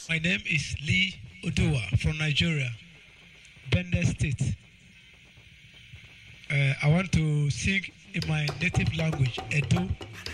My name is Lee Odoa from Nigeria, Bender State. I want to sing in my native language, Edo.